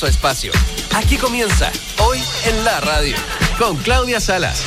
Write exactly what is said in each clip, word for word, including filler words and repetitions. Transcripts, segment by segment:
Tu espacio. Aquí comienza Hoy en la Radio con Claudia Salas.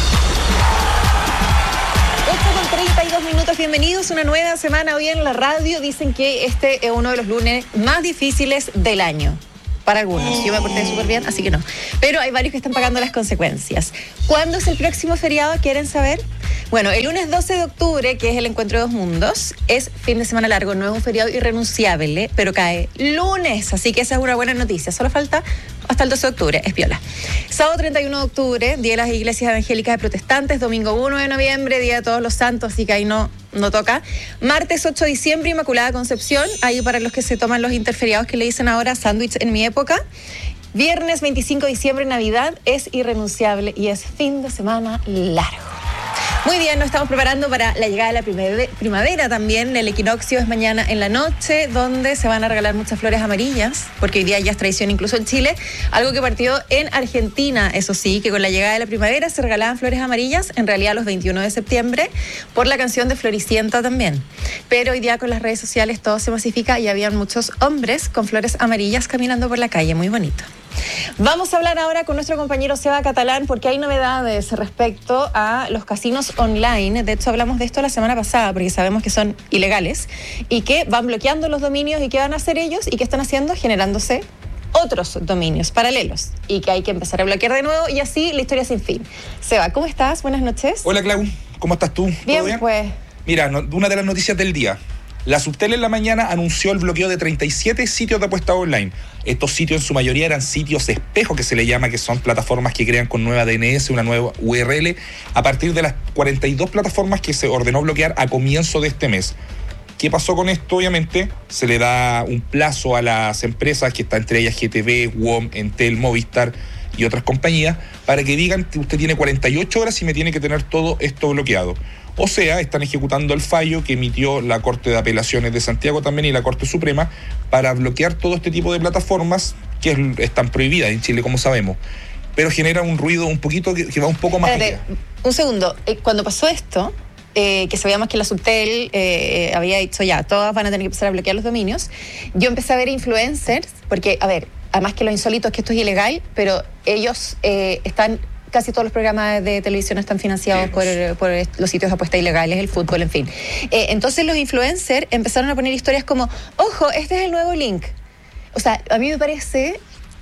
ocho con treinta y dos minutos, bienvenidos a una nueva semana hoy en la radio. Dicen que este es uno de los lunes más difíciles del año. Para algunos, yo me porté súper bien, así que no. Pero hay varios que están pagando las consecuencias. ¿Cuándo es el próximo feriado? ¿Quieren saber? Bueno, el lunes doce de octubre, que es el Encuentro de dos Mundos, es fin de semana largo, no es un feriado irrenunciable, pero cae lunes, así que esa es una buena noticia. Solo falta hasta el doce de octubre, es piola. Sábado treinta y uno de octubre, Día de las Iglesias Evangélicas de Protestantes, domingo uno de noviembre, Día de Todos los Santos, así que ahí no, no toca. Martes ocho de diciembre, Inmaculada Concepción, ahí para los que se toman los interferiados que le dicen ahora sándwich en mi época. Viernes veinticinco de diciembre, Navidad, es irrenunciable y es fin de semana largo. Muy bien, nos estamos preparando para la llegada de la primavera también. El equinoccio es mañana en la noche, donde se van a regalar muchas flores amarillas, porque hoy día ya es tradición incluso en Chile. Algo que partió en Argentina, eso sí, que con la llegada de la primavera se regalaban flores amarillas, en realidad los veintiuno de septiembre, por la canción de Floricienta también. Pero hoy día con las redes sociales todo se masifica y habían muchos hombres con flores amarillas caminando por la calle, muy bonito. Vamos a hablar ahora con nuestro compañero Seba Catalán porque hay novedades respecto a los casinos online. De hecho, hablamos de esto la semana pasada porque sabemos que son ilegales y que van bloqueando los dominios y qué van a hacer ellos y qué están haciendo, generándose otros dominios paralelos y que hay que empezar a bloquear de nuevo y así la historia sin fin. Seba, ¿cómo estás? Buenas noches. Hola, Clau. ¿Cómo estás tú? Bien, ¿Todo bien? Pues. Mira, no, una de las noticias del día. La Subtel en la mañana anunció el bloqueo de treinta y siete sitios de apuestas online. Estos sitios en su mayoría eran sitios espejo, que se le llama, que son plataformas que crean con nueva D N S, una nueva U R L, a partir de las cuarenta y dos plataformas que se ordenó bloquear a comienzo de este mes. ¿Qué pasó con esto? Obviamente, se le da un plazo a las empresas, que está entre ellas G T V, W O M, Entel, Movistar y otras compañías, para que digan que usted tiene cuarenta y ocho horas y me tiene que tener todo esto bloqueado. O sea, están ejecutando el fallo que emitió la Corte de Apelaciones de Santiago también y la Corte Suprema para bloquear todo este tipo de plataformas que es, están prohibidas en Chile, como sabemos. Pero genera un ruido un poquito que, que va un poco más Espérate, allá. Un segundo. Eh, cuando pasó esto, eh, que sabíamos que la Subtel eh, había dicho ya, todas van a tener que empezar a bloquear los dominios, yo empecé a ver influencers, porque, a ver, además que lo insólito es que esto es ilegal, pero ellos eh, están... Casi todos los programas de televisión están financiados por, por los sitios de apuesta ilegales, el fútbol, en fin. Eh, entonces los influencers empezaron a poner historias como, ojo, este es el nuevo link. O sea, a mí me parece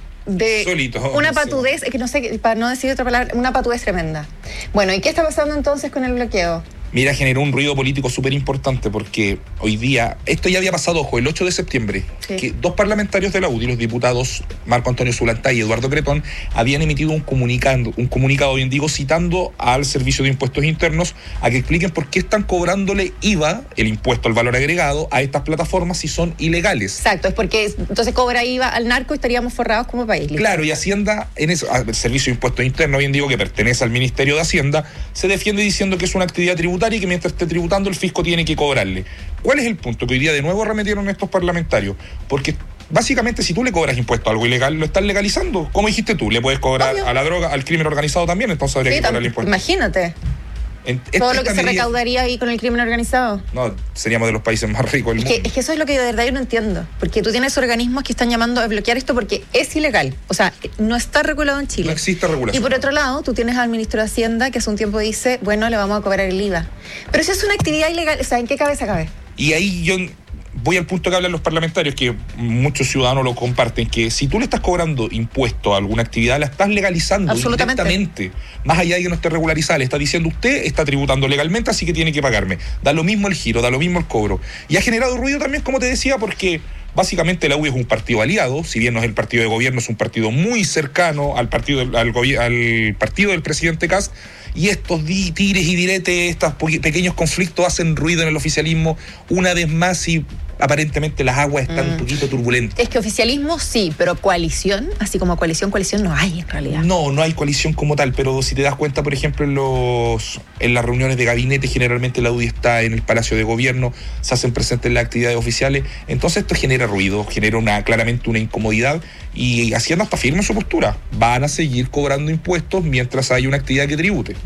de Solito, una sí. patudez, es que no sé, para no decir otra palabra, una patudez tremenda. Bueno, ¿y qué está pasando entonces con el bloqueo? Mira, generó un ruido político súper importante porque hoy día, esto ya había pasado, ojo, el ocho de septiembre, sí. que dos parlamentarios de la U D I, los diputados Marco Antonio Zulantay y Eduardo Cretón, habían emitido un comunicado, un comunicado, bien digo, citando al Servicio de Impuestos Internos a que expliquen por qué están cobrándole I V A, el impuesto al valor agregado, a estas plataformas si son ilegales. Exacto, es porque entonces cobra I V A al narco y estaríamos forrados como país. ¿Listo? Claro, y Hacienda, en eso, el Servicio de Impuestos Internos, bien digo, que pertenece al Ministerio de Hacienda, se defiende diciendo que es una actividad tributaria y que mientras esté tributando el fisco tiene que cobrarle. ¿Cuál es el punto? Que hoy día de nuevo remetieron estos parlamentarios, porque básicamente si tú le cobras impuesto a algo ilegal, lo estás legalizando. Como dijiste tú, le puedes cobrar Obvio. a la droga, al crimen organizado también, entonces habría sí, que cobrarle impuesto. Imagínate. En, esta, todo lo que se medida, recaudaría ahí con el crimen organizado. No, seríamos de los países más ricos del es mundo. Que, es que eso es lo que de verdad yo no entiendo. Porque tú tienes organismos que están llamando a bloquear esto porque es ilegal. O sea, no está regulado en Chile. No existe regulación. Y por otro lado, tú tienes al ministro de Hacienda que hace un tiempo dice, bueno, le vamos a cobrar el I V A. Pero eso es una actividad ilegal. O sea, ¿en qué cabeza cabe? Y ahí yo... voy al punto que hablan los parlamentarios, que muchos ciudadanos lo comparten, que si tú le estás cobrando impuesto a alguna actividad, la estás legalizando directamente. Más allá de que no esté regularizada, le está diciendo usted está tributando legalmente, así que tiene que pagarme. Da lo mismo el giro, da lo mismo el cobro. Y ha generado ruido también, como te decía, porque básicamente la U D I es un partido aliado, si bien no es el partido de gobierno, es un partido muy cercano al partido del, al, al partido del presidente Kast, y estos tires y diretes, estos pequeños conflictos hacen ruido en el oficialismo una vez más y aparentemente las aguas están mm. un poquito turbulentas. Es que oficialismo sí, pero coalición, así como coalición, coalición no hay en realidad. No, no hay coalición como tal, pero si te das cuenta, por ejemplo, en los en las reuniones de gabinete, generalmente la U D I está en el Palacio de Gobierno, se hacen presentes las actividades oficiales, entonces esto genera ruido, genera una claramente una incomodidad, y Hacienda está firme en su postura. Van a seguir cobrando impuestos mientras haya una actividad que tribute.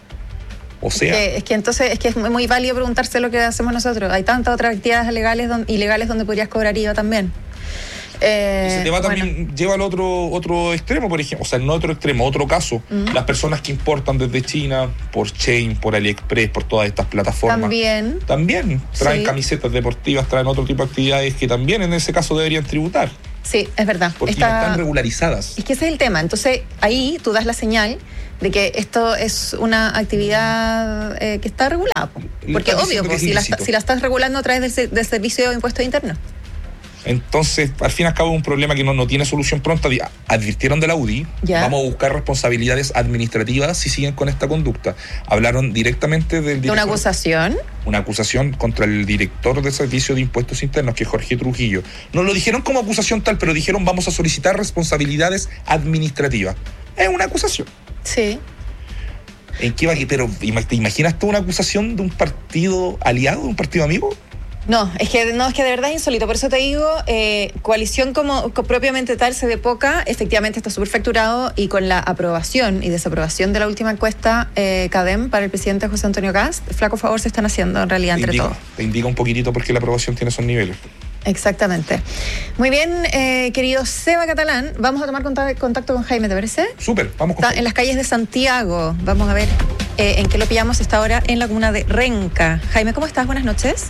O sea, es que, es que entonces es que es muy válido preguntarse lo que hacemos nosotros. Hay tantas otras actividades legales don, ilegales donde podrías cobrar I V A también. Eh, y se te va bueno. también, lleva al otro, otro extremo, por ejemplo, o sea, no otro extremo, otro caso, uh-huh. las personas que importan desde China, por Shein, por AliExpress, por todas estas plataformas. También. También traen sí. camisetas deportivas, traen otro tipo de actividades que también en ese caso deberían tributar. Sí, es verdad. Porque Está... no están regularizadas. Es que ese es el tema. Entonces, ahí tú das la señal de que esto es una actividad eh, que está regulada. Porque obvio, pues, si, la, si la estás regulando a través del, del Servicio de Impuestos Internos. Entonces, al fin y al cabo, es un problema que no, no tiene solución pronta. Advirtieron de la U D I, ¿ya? Vamos a buscar responsabilidades administrativas si siguen con esta conducta. Hablaron directamente del director. ¿Una acusación? Una acusación contra el director del Servicio de Impuestos Internos, que es Jorge Trujillo. No lo dijeron como acusación tal, pero dijeron vamos a solicitar responsabilidades administrativas. Es una acusación. Sí. ¿En qué va? Pero, ¿te imaginas tú una acusación de un partido aliado, de un partido amigo? No, es que no, es que de verdad es insólito. Por eso te digo, eh, coalición como, como propiamente tal se ve poca. Efectivamente está súper facturado y con la aprobación y desaprobación de la última encuesta eh, CADEM para el presidente José Antonio Kast, flaco favor se están haciendo en realidad te entre indica, todos. Te indica un poquitito por qué la aprobación tiene esos niveles. Exactamente. Muy bien, eh, querido Seba Catalán, vamos a tomar contacto con Jaime, ¿te parece? Súper, vamos con Está en las calles de Santiago. Vamos a ver eh, en qué lo pillamos esta hora en la comuna de Renca. Jaime, ¿cómo estás? Buenas noches.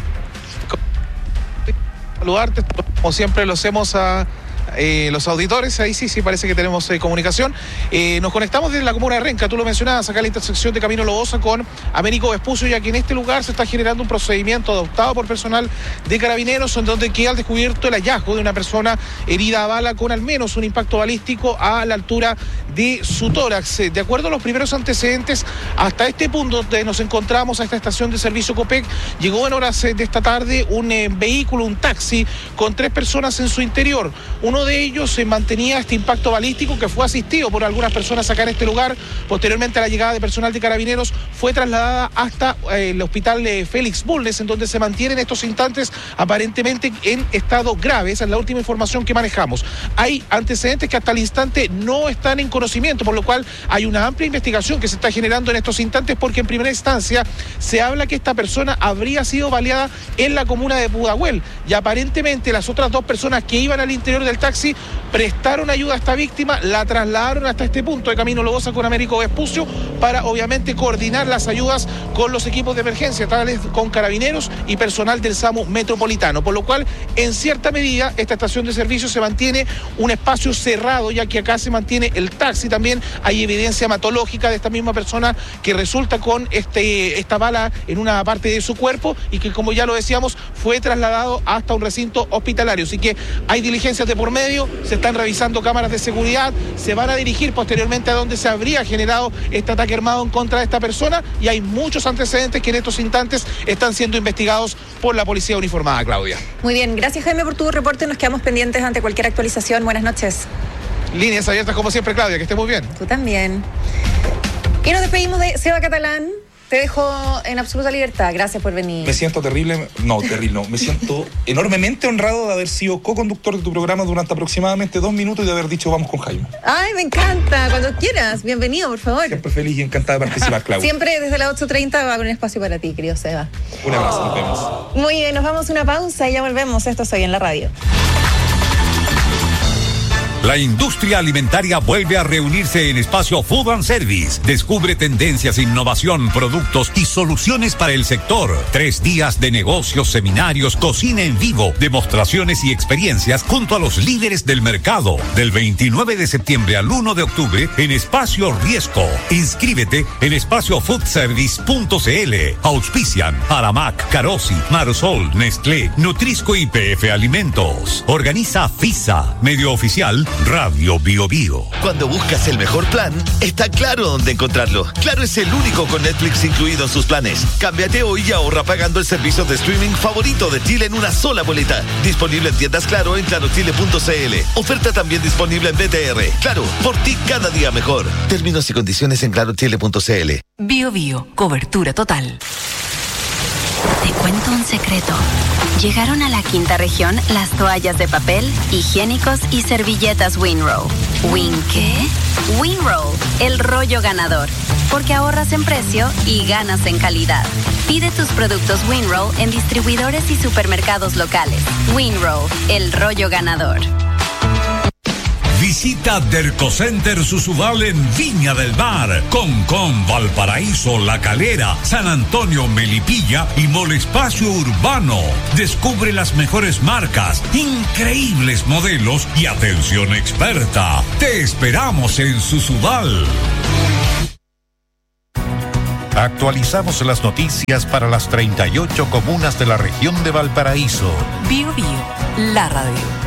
Saludarte, como siempre lo hacemos a eh, los auditores, ahí sí, sí parece que tenemos eh, comunicación. Eh, nos conectamos desde la comuna de Renca, tú lo mencionabas, acá en la intersección de Camino Lobosa con Américo Vespucio, ya que en este lugar se está generando un procedimiento adoptado por personal de Carabineros, en donde queda al descubierto el hallazgo de una persona herida a bala con al menos un impacto balístico a la altura de su tórax. De acuerdo a los primeros antecedentes, hasta este punto donde nos encontramos, a esta estación de servicio Copec, llegó en horas de esta tarde un eh, vehículo, un taxi, con tres personas en su interior. Uno de ellos se mantenía este impacto balístico que fue asistido por algunas personas acá en este lugar. Posteriormente a la llegada de personal de Carabineros fue trasladada hasta eh, el hospital de Félix Bulnes, en donde se mantienen estos instantes aparentemente en estado grave. Esa es la última información que manejamos. Hay antecedentes que hasta el instante no están en conocimiento, por lo cual hay una amplia investigación que se está generando en estos instantes, porque en primera instancia se habla que esta persona habría sido baleada en la comuna de Pudahuel y aparentemente las otras dos personas que iban al interior del taxi prestaron ayuda a esta víctima, la trasladaron hasta este punto de Camino Lobosa con Américo Vespucio para obviamente coordinar las ayudas con los equipos de emergencia, tales con Carabineros y personal del SAMU Metropolitano, por lo cual en cierta medida esta estación de servicio se mantiene un espacio cerrado, ya que acá se mantiene el taxi. También hay evidencia hematológica de esta misma persona que resulta con este, esta bala en una parte de su cuerpo y que, como ya lo decíamos, fue trasladado hasta un recinto hospitalario. Así que hay diligencias de por medio, se están revisando cámaras de seguridad, se van a dirigir posteriormente a donde se habría generado este ataque armado en contra de esta persona, y hay muchos antecedentes que en estos instantes están siendo investigados por la policía uniformada, Claudia. Muy bien, gracias Jaime por tu reporte, nos quedamos pendientes ante cualquier actualización. Buenas noches. Líneas abiertas como siempre, Claudia, que esté muy bien. Tú también. Y nos despedimos de Seba Catalán. Te dejo en absoluta libertad. Gracias por venir. Me siento terrible, no, terrible, no. Me siento enormemente honrado de haber sido co-conductor de tu programa durante aproximadamente dos minutos y de haber dicho vamos con Jaime. Ay, me encanta. Cuando quieras. Bienvenido, por favor. Siempre feliz y encantada de participar, Claudia. Siempre desde las ocho treinta va a haber un espacio para ti, querido Seba. Un abrazo, nos vemos. Muy bien, nos vamos a una pausa y ya volvemos. Esto es Hoy en la Radio. La industria alimentaria vuelve a reunirse en Espacio Food and Service. Descubre tendencias, innovación, productos y soluciones para el sector. Tres días de negocios, seminarios, cocina en vivo, demostraciones y experiencias junto a los líderes del mercado. Del veintinueve de septiembre al uno de octubre en Espacio Riesco. Inscríbete en espacio food service punto c l. Auspician Aramac, Carosi, Marsol, Nestlé, Nutrisco y P F Alimentos. Organiza FISA, medio oficial Radio Bio Bio. Cuando buscas el mejor plan, está Claro dónde encontrarlo. Claro es el único con Netflix incluido en sus planes. Cámbiate hoy y ahorra pagando el servicio de streaming favorito de Chile en una sola boleta. Disponible en tiendas Claro en claro chile punto c l. Oferta también disponible en B T R. Claro, por ti cada día mejor. Términos y condiciones en claro chile punto c l. Bio Bio, cobertura total. Te cuento un secreto. Llegaron a la quinta región las toallas de papel, higiénicos y servilletas Winrow. ¿Win qué? Winrow, el rollo ganador. Porque ahorras en precio y ganas en calidad. Pide tus productos Winrow en distribuidores y supermercados locales. Winrow, el rollo ganador. Visita Dercocenter Susubal en Viña del Mar, Concón, Valparaíso, La Calera, San Antonio, Melipilla y Mall Espacio Urbano. Descubre las mejores marcas, increíbles modelos y atención experta. Te esperamos en Susubal. Actualizamos las noticias para las treinta y ocho comunas de la región de Valparaíso. Bio Bio, la radio.